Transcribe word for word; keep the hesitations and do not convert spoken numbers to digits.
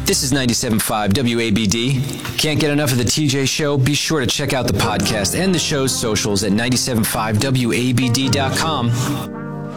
This is ninety-seven point five W A B D. Can't get enough of the T J Show? Be sure to check out the podcast and the show's socials at nine seven five W A B D dot com.